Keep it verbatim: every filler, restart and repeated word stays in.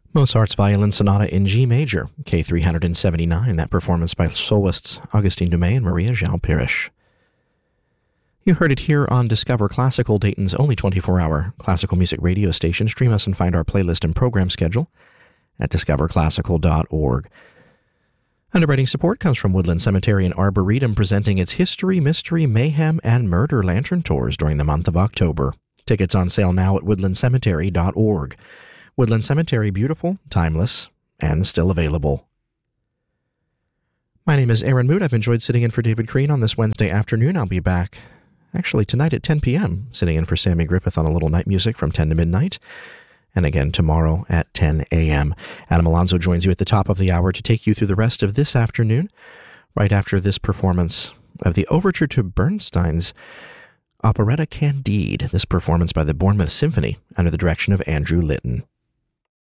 Mozart's Violin Sonata in G Major, K three seventy-nine, that performance by soloists Augustine Dumay and Maria João Pires. You heard it here on Discover Classical, Dayton's only twenty-four hour classical music radio station. Stream us and find our playlist and program schedule at discover classical dot org. Underwriting support comes from Woodland Cemetery and Arboretum, presenting its History, Mystery, Mayhem, and Murder Lantern Tours during the month of October. Tickets on sale now at woodland cemetery dot org. Woodland Cemetery, beautiful, timeless, and still available. My name is Aaron Mood. I've enjoyed sitting in for David Crean on this Wednesday afternoon. I'll be back, actually, tonight at ten p.m., sitting in for Sammy Griffith on a little night music from ten to midnight, and again tomorrow at ten a.m. Adam Alonso joins you at the top of the hour to take you through the rest of this afternoon, right after this performance of the overture to Bernstein's operetta Candide, this performance by the Bournemouth Symphony under the direction of Andrew Litton.